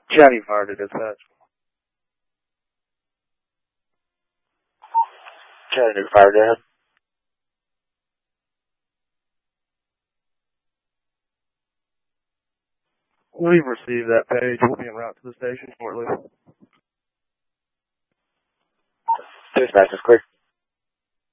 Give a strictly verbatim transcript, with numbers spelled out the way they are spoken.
County Fire to dispatch. County Fire, go ahead. We've received that page. We'll be en route to the station shortly. Dispatch is clear.